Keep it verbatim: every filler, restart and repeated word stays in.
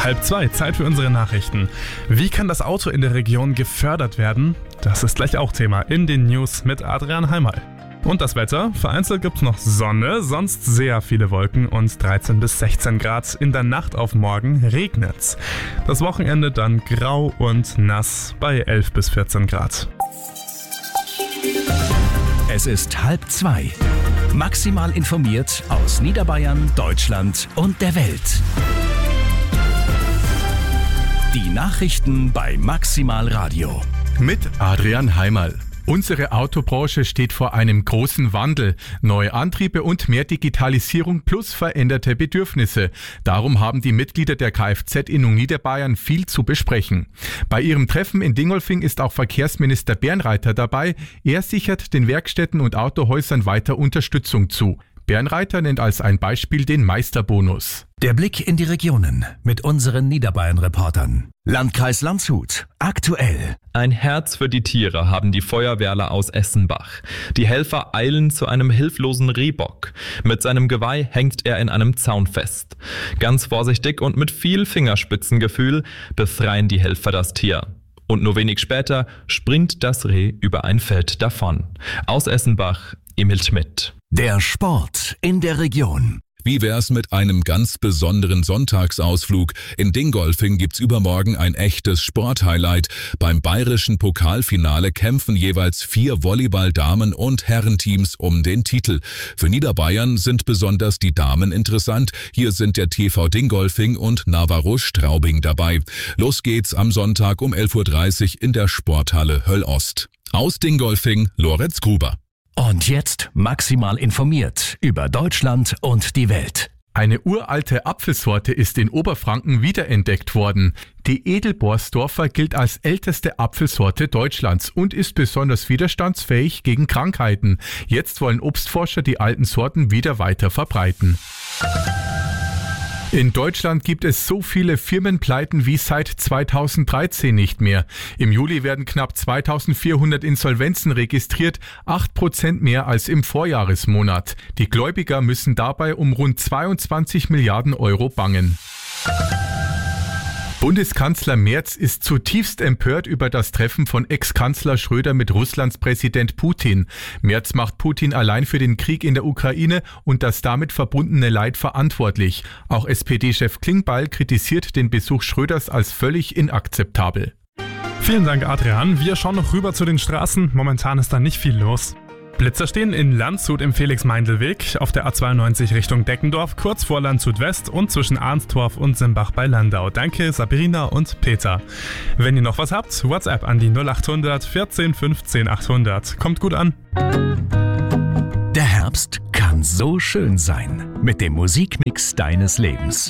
Halb zwei, Zeit für unsere Nachrichten. Wie kann das Auto in der Region gefördert werden? Das ist gleich auch Thema in den News mit Adrian Heimal. Und das Wetter? Vereinzelt gibt es noch Sonne, sonst sehr viele Wolken und dreizehn bis sechzehn Grad. In der Nacht auf morgen regnet's. Das Wochenende dann grau und nass bei elf bis vierzehn Grad. Es ist halb zwei. Maximal informiert aus Niederbayern, Deutschland und der Welt. Die Nachrichten bei Maximal Radio. Mit Adrian Heimal. Unsere Autobranche steht vor einem großen Wandel. Neue Antriebe und mehr Digitalisierung plus veränderte Bedürfnisse. Darum haben die Mitglieder der Kfz-Innung Niederbayern viel zu besprechen. Bei ihrem Treffen in Dingolfing ist auch Verkehrsminister Bernreiter dabei. Er sichert den Werkstätten und Autohäusern weiter Unterstützung zu. Bernreiter nennt als ein Beispiel den Meisterbonus. Der Blick in die Regionen mit unseren Niederbayern-Reportern. Landkreis Landshut. Aktuell. Ein Herz für die Tiere haben die Feuerwehrler aus Essenbach. Die Helfer eilen zu einem hilflosen Rehbock. Mit seinem Geweih hängt er in einem Zaun fest. Ganz vorsichtig und mit viel Fingerspitzengefühl befreien die Helfer das Tier. Und nur wenig später springt das Reh über ein Feld davon. Aus Essenbach, Emil Schmidt. Der Sport in der Region. Wie wär's mit einem ganz besonderen Sonntagsausflug? In Dingolfing gibt's übermorgen ein echtes Sporthighlight. Beim bayerischen Pokalfinale kämpfen jeweils vier Volleyball-Damen- und Herrenteams um den Titel. Für Niederbayern sind besonders die Damen interessant. Hier sind der T V Dingolfing und Navarro Straubing dabei. Los geht's am Sonntag um elf Uhr dreißig in der Sporthalle Höll-Ost. Aus Dingolfing, Lorenz Gruber. Und jetzt maximal informiert über Deutschland und die Welt. Eine uralte Apfelsorte ist in Oberfranken wiederentdeckt worden. Die Edelborsdorfer gilt als älteste Apfelsorte Deutschlands und ist besonders widerstandsfähig gegen Krankheiten. Jetzt wollen Obstforscher die alten Sorten wieder weiter verbreiten. In Deutschland gibt es so viele Firmenpleiten wie seit zweitausenddreizehn nicht mehr. Im Juli werden knapp zweitausendvierhundert Insolvenzen registriert, acht Prozent mehr als im Vorjahresmonat. Die Gläubiger müssen dabei um rund zweiundzwanzig Milliarden Euro bangen. Bundeskanzler Merz ist zutiefst empört über das Treffen von Ex-Kanzler Schröder mit Russlands Präsident Putin. Merz macht Putin allein für den Krieg in der Ukraine und das damit verbundene Leid verantwortlich. Auch S P D-Chef Klingbeil kritisiert den Besuch Schröders als völlig inakzeptabel. Vielen Dank, Adrian. Wir schauen noch rüber zu den Straßen. Momentan ist da nicht viel los. Blitzer stehen in Landshut im Felix-Meindl-Weg, auf der A zweiundneunzig Richtung Deckendorf, kurz vor Landshut West und zwischen Arnstorf und Simbach bei Landau. Danke, Sabrina und Peter. Wenn ihr noch was habt, WhatsApp an die null acht hundert vierzehn fünfzehn achthundert. Kommt gut an. Der Herbst kann so schön sein mit dem Musikmix deines Lebens.